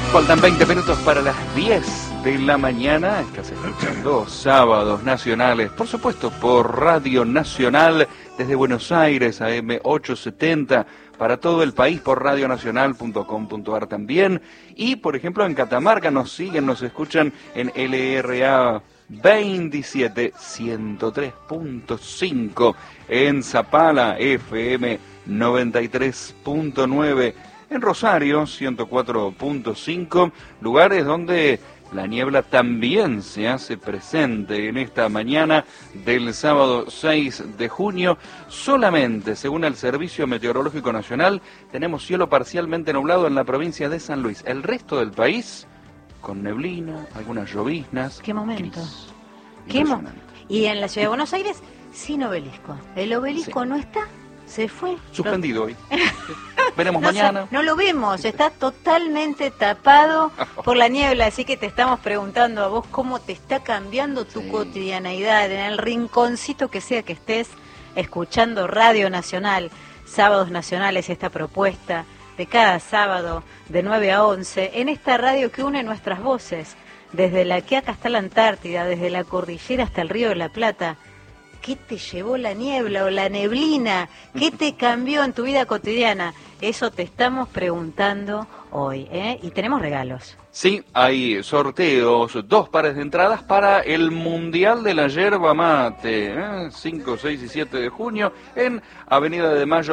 Faltan 20 minutos para las 10 de la mañana. Estás escuchando Sábados Nacionales, por supuesto, por Radio Nacional, desde Buenos Aires, AM 870, para todo el país, por radionacional.com.ar también. Y, por ejemplo, en Catamarca nos siguen, nos escuchan en LRA 27 103.5, en Zapala FM 93.9, en Rosario 104.5, lugares donde la niebla también se hace presente en esta mañana del sábado 6 de junio. Solamente, según el Servicio Meteorológico Nacional, tenemos cielo parcialmente nublado en la provincia de San Luis. El resto del país, con neblina, algunas lloviznas. ¿Qué momento? Y en la ciudad de Buenos Aires, sin obelisco. El obelisco no está, se fue. Suspendido hoy. Veremos mañana. No lo vemos, está totalmente tapado por la niebla, así que te estamos preguntando a vos cómo te está cambiando tu cotidianeidad, en el rinconcito que sea que estés escuchando Radio Nacional, Sábados Nacionales, esta propuesta de cada sábado de 9 a 11, en esta radio que une nuestras voces, desde la Quiaca hasta la Antártida, desde la cordillera hasta el Río de la Plata. ¿Qué te llevó la niebla o la neblina? ¿Qué te cambió en tu vida cotidiana? Eso te estamos preguntando hoy, ¿eh? Y tenemos regalos. Sí, hay sorteos, 2 pares de entradas para el Mundial de la Yerba Mate, 5, 6 y 7 de junio, en Avenida de Mayo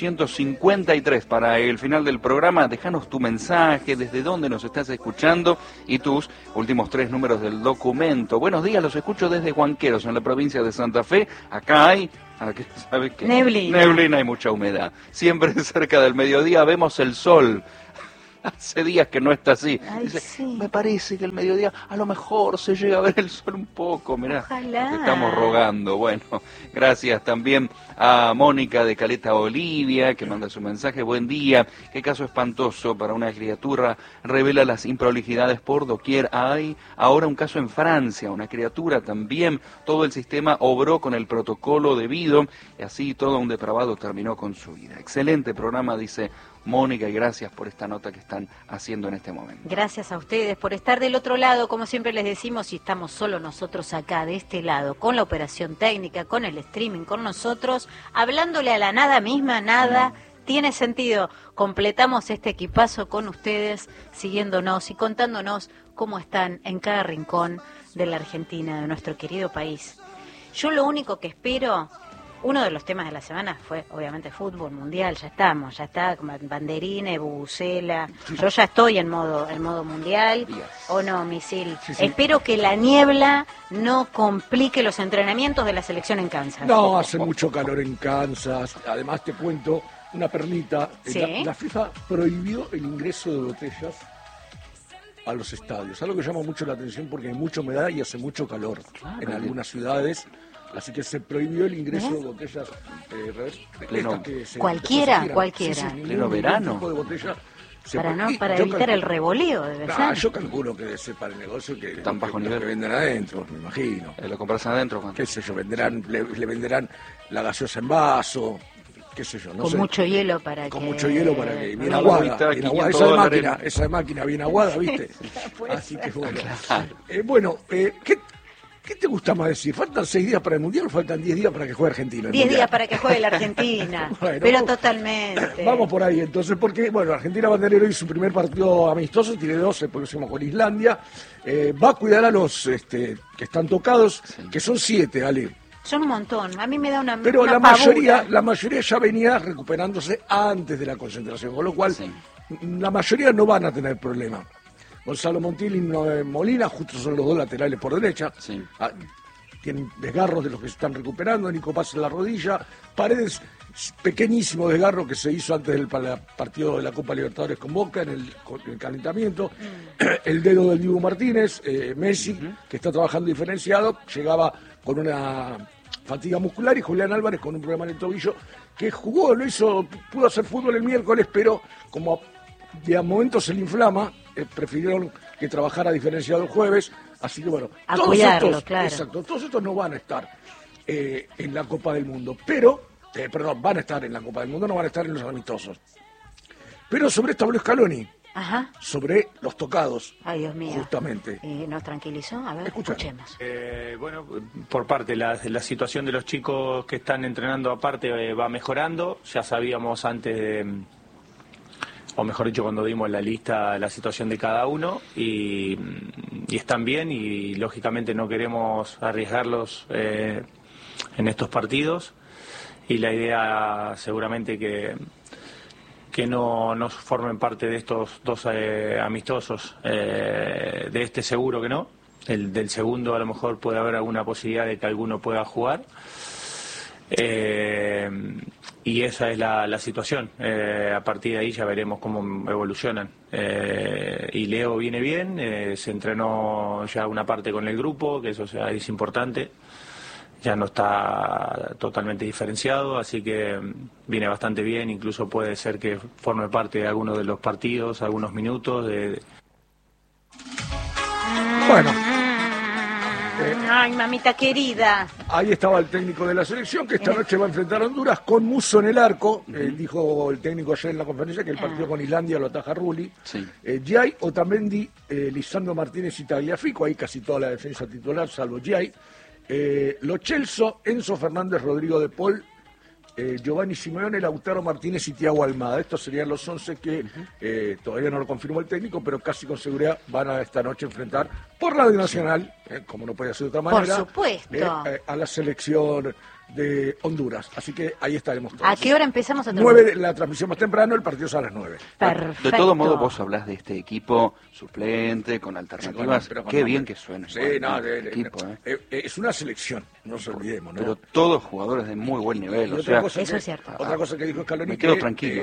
853. Para el final del programa, déjanos tu mensaje, desde dónde nos estás escuchando y tus últimos 3 números del documento. Buenos días, los escucho desde Huanqueros, en la provincia de Santa Fe. Acá hay... ¿Sabes qué? Neblina y mucha humedad. Siempre cerca del mediodía vemos el sol. Hace días que no está así. Dice, me parece que el mediodía a lo mejor se llega a ver el sol un poco. Mirá, ojalá. Te estamos rogando. Bueno, gracias también a Mónica de Caleta Bolivia, que manda su mensaje. Buen día. Qué caso espantoso para una criatura. Revela las improlijidades por doquier. Hay ahora un caso en Francia, una criatura también. Todo el sistema obró con el protocolo debido y así todo un depravado terminó con su vida. Excelente programa, dice Mónica, y gracias por esta nota que están haciendo en este momento. Gracias a ustedes por estar del otro lado, como siempre les decimos, y estamos solo nosotros acá, de este lado, con la operación técnica, con el streaming, con nosotros, hablándole a la nada misma, nada tiene sentido. Completamos este equipazo con ustedes, siguiéndonos y contándonos cómo están en cada rincón de la Argentina, de nuestro querido país. Yo lo único que espero... Uno de los temas de la semana fue, obviamente, fútbol mundial. Ya está, banderines, bubucela. Yo ya estoy en modo mundial. ¿O no, Misil? Sí. Espero que la niebla no complique los entrenamientos de la selección en Kansas. No, hace mucho calor en Kansas. Además, te cuento una perlita. ¿Sí? La FIFA prohibió el ingreso de botellas a los estadios. Algo que llama mucho la atención porque hay mucha humedad y hace mucho calor en algunas ciudades. Así que se prohibió el ingreso de botellas cualquiera. Pleno verano. Tipo de botella para evitar el revoleo, debe ser. Yo calculo que debe ser para el negocio que tan bajo nivel que venden adentro, me imagino. ¿Lo compras adentro, Juan? Qué sé yo, le venderán la gaseosa en vaso, qué sé yo, no sé. Con mucho hielo para que bien aguada. Esa máquina bien aguada, ¿viste? Así que bueno. ¿Qué te gusta más decir? ¿Faltan 6 días para el Mundial o faltan 10 días para que juegue Argentina? 10 días para que juegue la Argentina, bueno, pero totalmente. Vamos por ahí entonces, porque Argentina va a tener hoy su primer partido amistoso, tiene 12, el próximo con Islandia. Va a cuidar a los que están tocados, que son 7, Ale. Son un montón, a mí me da una Pero una la mayoría ya venía recuperándose antes de la concentración, con lo cual la mayoría no van a tener problema. Gonzalo Montiel y Molina, justo son los 2 laterales por derecha. Sí. Tienen desgarros de los que se están recuperando. Nico Paz en la rodilla. Paredes, pequeñísimo desgarro que se hizo antes del partido de la Copa Libertadores con Boca en el calentamiento. El dedo del Dibu Martínez, Messi, que está trabajando diferenciado, llegaba con una fatiga muscular, y Julián Álvarez con un problema en el tobillo, que jugó, pudo hacer fútbol el miércoles, pero como de a momentos se le inflama, prefirieron que trabajara diferenciado el jueves, así que todos estos no van a estar en la Copa del Mundo, van a estar en la Copa del Mundo, no van a estar en los amistosos. Pero sobre esto habló Scaloni, sobre los tocados. Ay, Dios mío. Justamente. ¿Nos tranquilizó? A ver, escuchemos. Bueno, por parte, la situación de los chicos que están entrenando aparte va mejorando. Ya sabíamos antes o mejor dicho, cuando dimos la lista, la situación de cada uno, y están bien, y lógicamente no queremos arriesgarlos en estos partidos, y la idea seguramente que no formen parte de estos dos amistosos, de este seguro que no, del segundo a lo mejor puede haber alguna posibilidad de que alguno pueda jugar. Y esa es la situación. A partir de ahí ya veremos cómo evolucionan. Y Leo viene bien, se entrenó ya una parte con el grupo, que eso es importante. Ya no está totalmente diferenciado, así que viene bastante bien. Incluso puede ser que forme parte de algunos de los partidos, algunos minutos. Bueno. Ay, mamita querida. Ahí estaba el técnico de la selección, que esta noche va a enfrentar a Honduras con Musso en el arco. Dijo el técnico ayer en la conferencia que el partido con Islandia lo ataja Rulli. Sí. Giai, Otamendi, Lisandro Martínez y Tagliafico. Ahí casi toda la defensa titular, salvo Giai. Lo Celso, Enzo Fernández, Rodrigo de Paul, Giovanni Simeone, Lautaro Martínez y Thiago Almada. Estos serían los 11 que todavía no lo confirmó el técnico, pero casi con seguridad van a esta noche enfrentar por Radio Nacional, como no puede ser de otra manera, por supuesto, a la selección de Honduras. Así que ahí estaremos todos. ¿A qué hora empezamos a transmitir? 9 de la transmisión más temprano, el partido es a las 9. Perfecto. De todo modo, vos hablás de este equipo suplente, con alternativas. Sí, qué bien que suena. Sí, es una selección, no nos olvidemos, ¿no? Pero todos jugadores de muy buen nivel. Eso es cierto. Otra cosa que dijo Scaloni, me quedo tranquilo.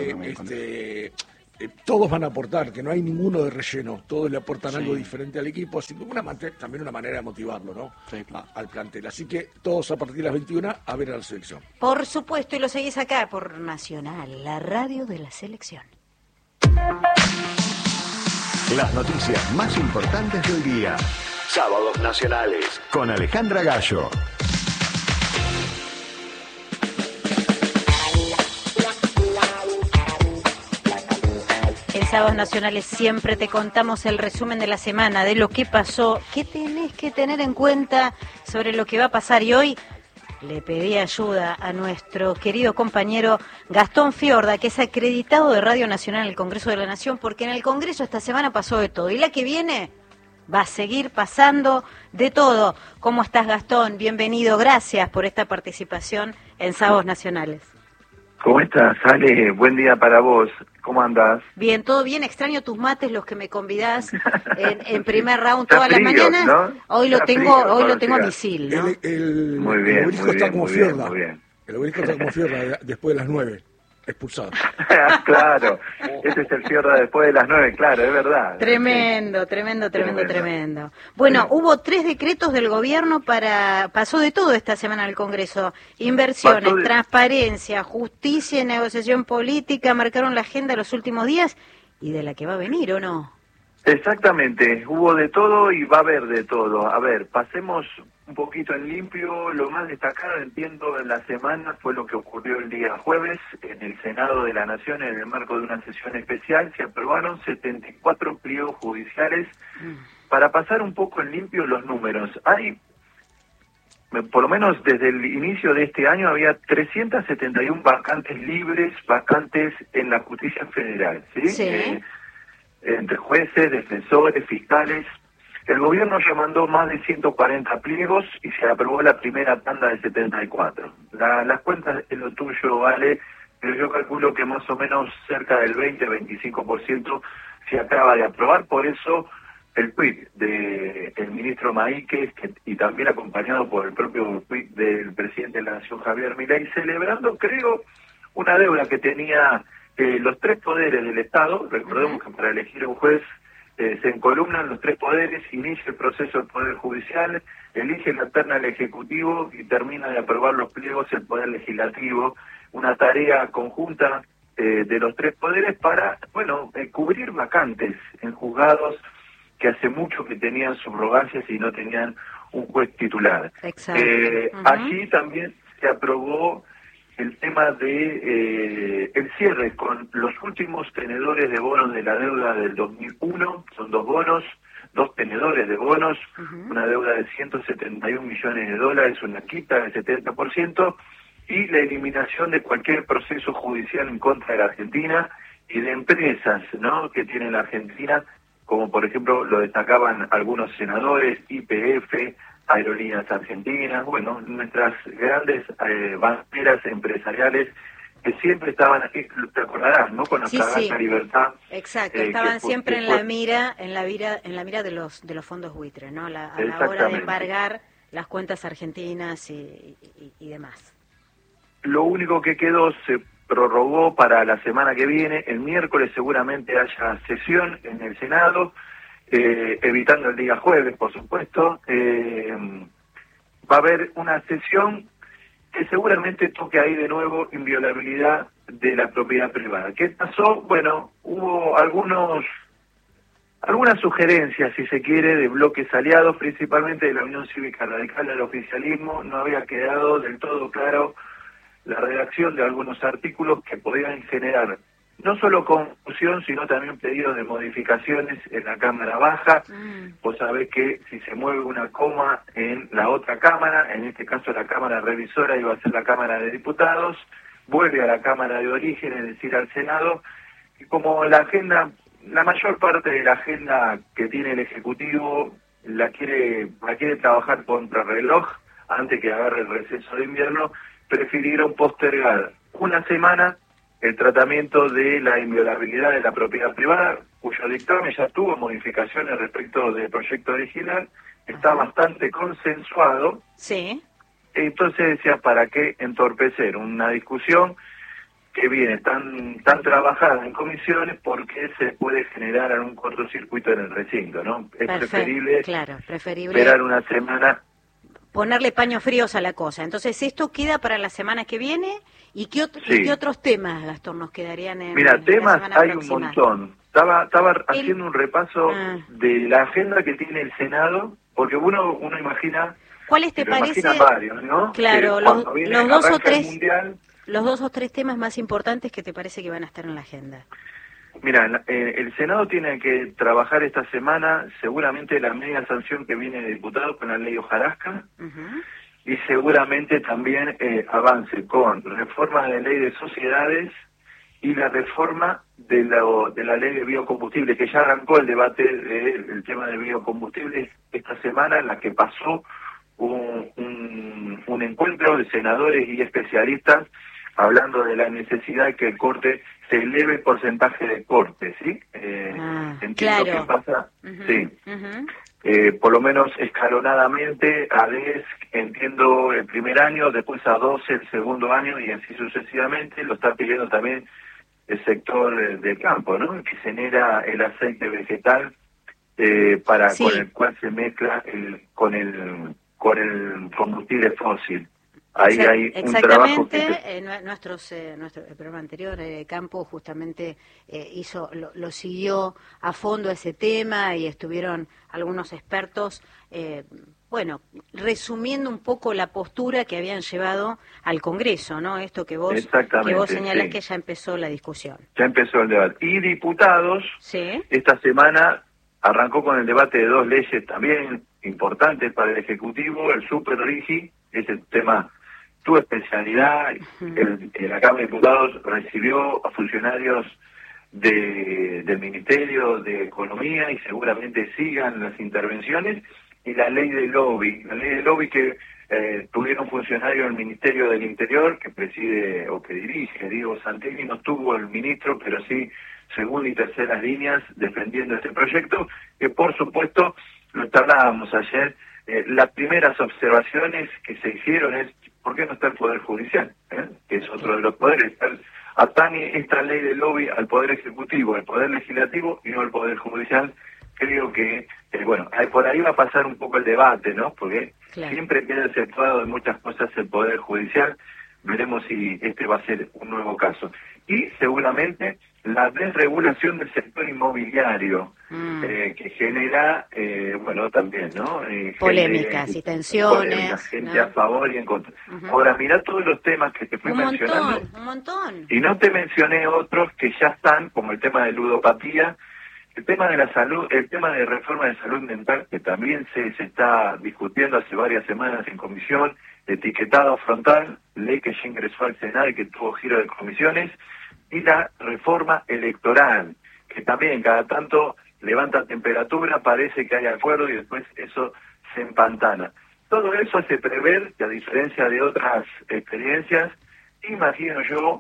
Todos van a aportar, que no hay ninguno de relleno, todos le aportan algo diferente al equipo, así como también una manera de motivarlo, ¿no? Sí, claro. Al plantel. Así que todos a partir de las 21 a ver a la selección. Por supuesto, y lo seguís acá por Nacional, la radio de la selección. Las noticias más importantes del día. Sábados Nacionales con Alejandra Gallo. En Sábados Nacionales siempre te contamos el resumen de la semana, de lo que pasó, qué tenés que tener en cuenta sobre lo que va a pasar. Y hoy le pedí ayuda a nuestro querido compañero Gastón Fiorda, que es acreditado de Radio Nacional en el Congreso de la Nación, porque en el Congreso esta semana pasó de todo. Y la que viene va a seguir pasando de todo. ¿Cómo estás, Gastón? Bienvenido, gracias por esta participación en Sábados Nacionales. ¿Cómo estás, Ale? Buen día para vos. ¿Cómo andás? Bien, todo bien. Extraño tus mates, los que me convidás en primer round todas las mañanas. ¿No? Hoy lo tengo a misil, ¿no? Muy bien, el obelisco está como Fiorda. El obelisco está como Fiorda después de las 9. Expulsado. Claro, ese es el Fiorda después de las 9, claro, es verdad. Tremendo. Bueno, hubo 3 decretos del gobierno pasó de todo esta semana en el Congreso. Inversiones, transparencia, justicia y negociación política marcaron la agenda de los últimos días y de la que va a venir, ¿o no? Exactamente, hubo de todo y va a haber de todo. A ver, pasemos un poquito en limpio. Lo más destacado, entiendo, en la semana fue lo que ocurrió el día jueves en el Senado de la Nación. En el marco de una sesión especial se aprobaron 74 pliegos judiciales. Para pasar un poco en limpio los números, hay, por lo menos desde el inicio de este año, había 371 vacantes libres, vacantes en la justicia federal, ¿sí? Sí. Entre jueces, defensores, fiscales. El gobierno ya mandó más de 140 pliegos y se aprobó la primera tanda de 74. Las cuentas es lo tuyo, vale, pero yo calculo que más o menos cerca del 20-25% se acaba de aprobar. Por eso el tuit del ministro Maíquez, y también acompañado por el propio tuit del presidente de la Nación, Javier Milei, celebrando, creo, una deuda que tenía los 3 poderes del Estado. Recordemos que para elegir un juez se encolumnan los 3 poderes, inicia el proceso del Poder Judicial, elige la terna el Ejecutivo y termina de aprobar los pliegos el Poder Legislativo. Una tarea conjunta de los 3 poderes para, cubrir vacantes en juzgados que hace mucho que tenían subrogancias y no tenían un juez titular. Exacto. Allí también se aprobó el tema de el cierre con los últimos tenedores de bonos de la deuda del 2001, son 2 bonos, 2 tenedores de bonos, una deuda de 171 millones de dólares, una quita del 70%, y la eliminación de cualquier proceso judicial en contra de la Argentina y de empresas, ¿no?, que tiene la Argentina, como por ejemplo lo destacaban algunos senadores, YPF, Aerolíneas Argentinas, bueno, nuestras grandes banderas empresariales que siempre estaban aquí, te acordarás, ¿no?, con la fragata Libertad. Exacto, estaban siempre en la mira de los fondos buitres, ¿no?, a la hora de embargar las cuentas argentinas y demás. Lo único que quedó se prorrogó para la semana que viene. El miércoles seguramente haya sesión en el Senado, evitando el día jueves, por supuesto. Va a haber una sesión que seguramente toque ahí de nuevo inviolabilidad de la propiedad privada. ¿Qué pasó? Bueno, hubo algunas sugerencias, si se quiere, de bloques aliados, principalmente de la Unión Cívica Radical del oficialismo. No había quedado del todo claro la redacción de algunos artículos que podían generar no solo confusión, sino también pedidos de modificaciones en la Cámara Baja. Vos sabés que si se mueve una coma en la otra Cámara, en este caso la Cámara Revisora iba a ser la Cámara de Diputados, vuelve a la Cámara de Origen, es decir, al Senado, y como la mayor parte de la agenda que tiene el Ejecutivo la quiere trabajar contra reloj antes que agarre el receso de invierno, prefirieron postergar una semana el tratamiento de la inviolabilidad de la propiedad privada, cuyo dictamen ya tuvo modificaciones respecto del proyecto original, está bastante consensuado. Sí. Entonces decía, ¿para qué entorpecer una discusión que viene tan trabajada en comisiones, porque se puede generar algún cortocircuito en el recinto, ¿no? Es preferible esperar una semana. Ponerle paños fríos a la cosa. Entonces, esto queda para la semana que viene. ¿Y qué otros temas, Gastón, nos quedarían en Mira, temas la semana hay próxima? Un montón. Estaba haciendo un repaso de la agenda que tiene el Senado, porque uno imagina... ¿Cuáles te parecen? Varios, ¿no? Claro, los 2 o 3 temas más importantes que te parece que van a estar en la agenda. Mira, el Senado tiene que trabajar esta semana seguramente la media sanción que viene de diputados con la ley Hojarasca, y seguramente también avance con reformas de ley de sociedades y la reforma de la ley de biocombustibles, que ya arrancó el debate del tema de biocombustibles esta semana, en la que pasó un encuentro de senadores y especialistas hablando de la necesidad de que el corte se eleve el porcentaje de corte, ¿sí? Entiendo claro. que pasa, sí. Por lo menos escalonadamente, a 10, entiendo, el primer año, después a 12 el segundo año, y así sucesivamente. Lo está pidiendo también el sector del campo, ¿no? Que genera el aceite vegetal con el cual se mezcla con el combustible fósil. Ahí hay un trabajo que... Nuestro programa anterior, Campo, justamente lo siguió a fondo ese tema, y estuvieron algunos expertos, resumiendo un poco la postura que habían llevado al Congreso, ¿no? Esto que vos señalás, que ya empezó la discusión. Ya empezó el debate. Y diputados, esta semana arrancó con el debate de 2 leyes también importantes para el Ejecutivo, el Super RIGI, ese tema... Tu especialidad, la Cámara de Diputados recibió a funcionarios del Ministerio de Economía, y seguramente sigan las intervenciones, y la ley de lobby que tuvieron funcionarios del Ministerio del Interior, que preside o que dirige Diego Santini. No estuvo el ministro, pero sí segunda y terceras líneas defendiendo este proyecto, que por supuesto lo hablábamos ayer. Las primeras observaciones que se hicieron es: ¿por qué no está el Poder Judicial? Que es otro de los poderes. Atañe esta ley de lobby al Poder Ejecutivo, al Poder Legislativo, y no al Poder Judicial. Creo que, por ahí va a pasar un poco el debate, ¿no? Porque siempre queda exceptuado de muchas cosas el Poder Judicial. Veremos si este va a ser un nuevo caso. Y seguramente la desregulación del sector inmobiliario, que genera, bueno, también, ¿no? Polémicas y tensiones. Polémicas, gente a favor y en contra. Ahora, mirá todos los temas que te fui mencionando. Un montón. Y no te mencioné otros que ya están, como el tema de ludopatía, el tema de la salud, el tema de reforma de salud mental, que también se está discutiendo hace varias semanas en comisión, etiquetado frontal, ley que ya ingresó al Senado y que tuvo giro de comisiones, y la reforma electoral, que también cada tanto levanta temperatura, parece que hay acuerdo y después eso se empantana. Todo eso hace prever que, a diferencia de otras experiencias, imagino yo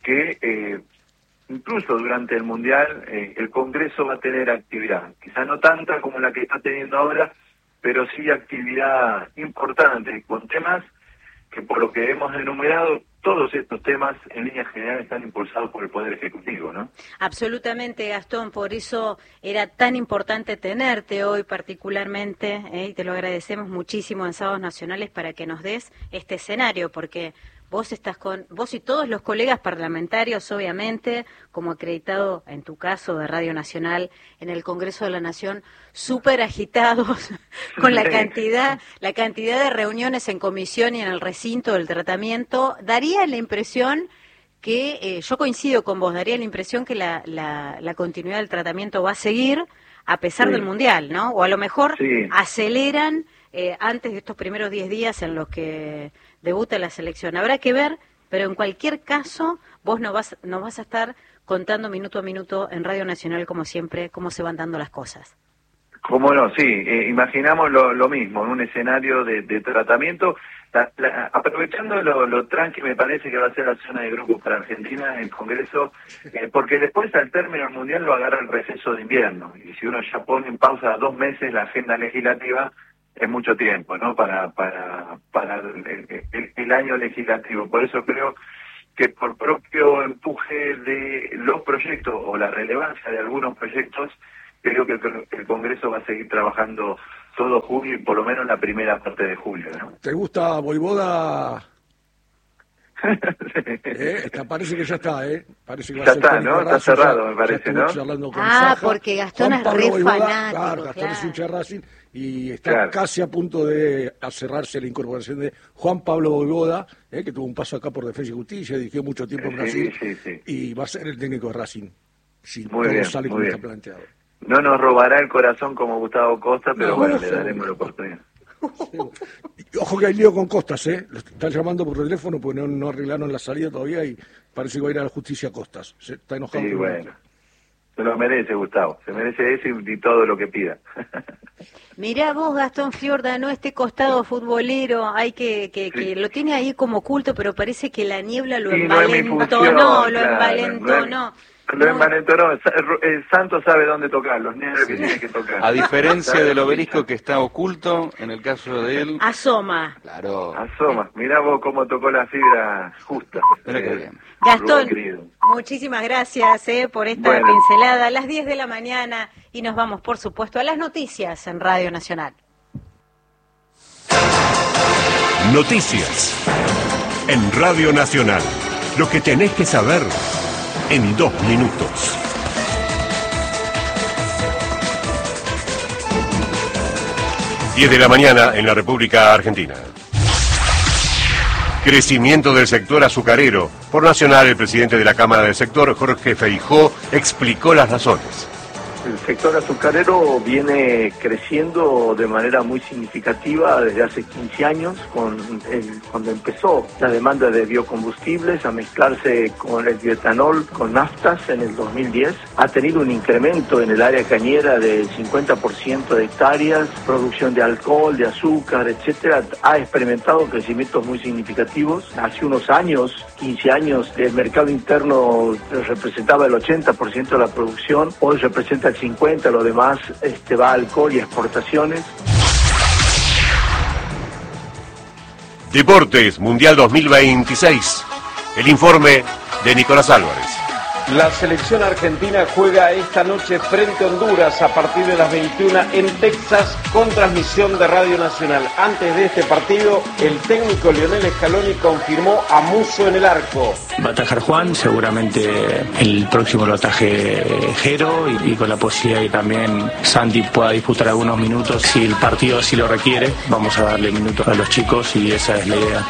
que incluso durante el Mundial el Congreso va a tener actividad, quizá no tanta como la que está teniendo ahora, pero sí actividad importante, con temas que, por lo que hemos enumerado, todos estos temas en líneas generales están impulsados por el Poder Ejecutivo, ¿no? Absolutamente, Gastón, por eso era tan importante tenerte hoy particularmente, y te lo agradecemos muchísimo en Sábados Nacionales para que nos des este escenario, porque vos y todos los colegas parlamentarios, obviamente, como acreditado en tu caso de Radio Nacional en el Congreso de la Nación, súper agitados con la cantidad de reuniones en comisión y en el recinto del tratamiento. Daría la impresión que, yo coincido con vos, daría la impresión que la continuidad del tratamiento va a seguir a pesar del Mundial, ¿no? O a lo mejor aceleran antes de estos primeros 10 días en los que debuta la selección. Habrá que ver, pero en cualquier caso vos nos vas a estar contando minuto a minuto en Radio Nacional, como siempre, cómo se van dando las cosas. Cómo no, sí, imaginamos lo mismo, en un escenario de tratamiento, aprovechando lo tranqui me parece que va a ser la zona de grupos para Argentina en el Congreso, porque después al término del Mundial lo agarra el receso de invierno, y si uno ya pone en pausa 2 meses la agenda legislativa, es mucho tiempo, ¿no? Para el año legislativo. Por eso creo que, por propio empuje de los proyectos o la relevancia de algunos proyectos, creo que el Congreso va a seguir trabajando todo julio y por lo menos la primera parte de julio, ¿no? ¿Te gusta Voivoda? Parece que ya está, Parece que va ya a ser está, ¿no? Está cerrado, me parece, ¿no? Porque Gastón es re fanático. Claro, Gastón es hincha de Racing y está casi a punto de cerrarse la incorporación de Juan Pablo Voivoda, que tuvo un paso acá por Defensa y Justicia, dirigió mucho tiempo en Brasil, y va a ser el técnico de Racing, si todo sale como está planteado. No nos robará el corazón como Gustavo Costa, pero bueno, le daremos la oportunidad. Ojo que hay lío con Costas, Lo están llamando por teléfono porque no arreglaron la salida todavía y parece que va a ir a la justicia Costas. Se está enojado. Sí, bueno. Se lo merece, Gustavo. Se merece eso y todo lo que pida. Mirá vos, Gastón Fiorda, este costado futbolero, hay que lo tiene ahí como oculto, pero parece que la niebla lo envalentonó, Lo envalentonó. El Santo sabe dónde tocar, los negros que tiene que tocar. A diferencia del obelisco que está oculto, en el caso de él... Asoma. Claro. Asoma. Mirá vos cómo tocó la fibra justa. Mira qué bien. Gastón, muchísimas gracias por esta pincelada a las 10 de la mañana y nos vamos, por supuesto, a las noticias en Radio Nacional. Noticias en Radio Nacional. Lo que tenés que saber en 2 minutos. Diez de la mañana en la República Argentina. Crecimiento del sector azucarero. Por Nacional, el presidente de la Cámara del Sector, Jorge Feijó, explicó las razones. El sector azucarero viene creciendo de manera muy significativa desde hace 15 años, cuando empezó la demanda de biocombustibles a mezclarse con el bioetanol, con naftas en el 2010. Ha tenido un incremento en el área cañera del 50% de hectáreas, producción de alcohol, de azúcar, etcétera. Ha experimentado crecimientos muy significativos. Hace unos años, 15 años, el mercado interno representaba el 80% de la producción, hoy representa el 50%, lo demás va a alcohol y exportaciones. Deportes, Mundial 2026. El informe de Nicolás Álvarez. La selección argentina juega esta noche frente a Honduras a partir de las 21 en Texas con transmisión de Radio Nacional. Antes de este partido, el técnico Lionel Scaloni confirmó a Musso en el arco. Va a atajar Juan, seguramente el próximo lo ataje Jero y con la posibilidad de que también Santi pueda disputar algunos minutos si el partido así lo requiere. Vamos a darle minutos a los chicos y esa es la idea.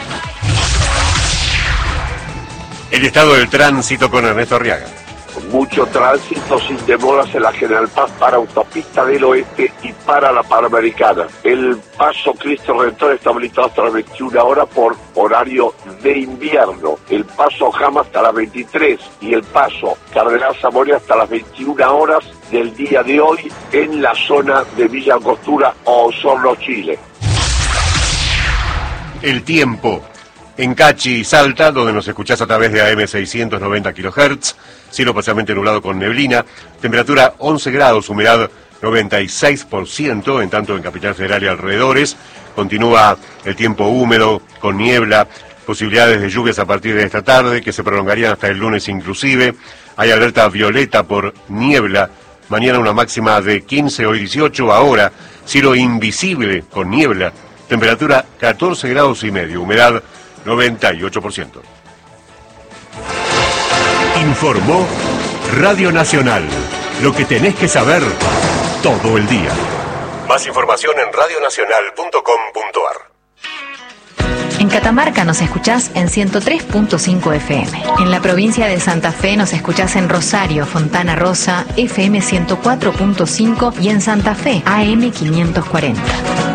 El estado del tránsito con Ernesto Arriaga. Mucho tránsito sin demoras en la General Paz para Autopista del Oeste y para la Panamericana. El paso Cristo Redentor está habilitado hasta las 21 horas por horario de invierno. El paso Jama hasta las 23 y el paso Cardenal Zamora hasta las 21 horas del día de hoy en la zona de Villa Angostura o Osorno, Chile. El tiempo. En Cachi, Salta, donde nos escuchás a través de AM 690 kHz, cielo parcialmente nublado con neblina, temperatura 11 grados, humedad 96%, en tanto en Capital Federal y alrededores, continúa el tiempo húmedo, con niebla, posibilidades de lluvias a partir de esta tarde, que se prolongarían hasta el lunes inclusive, hay alerta violeta por niebla, mañana una máxima de 15, hoy 18, ahora cielo invisible con niebla, temperatura 14 grados y medio, humedad 98%. Informó Radio Nacional. Lo que tenés que saber todo el día. Más información en radionacional.com.ar. En Catamarca nos escuchás en 103.5 FM. En la provincia de Santa Fe nos escuchás en Rosario, Fontana Rosa, FM 104.5 y en Santa Fe, AM 540.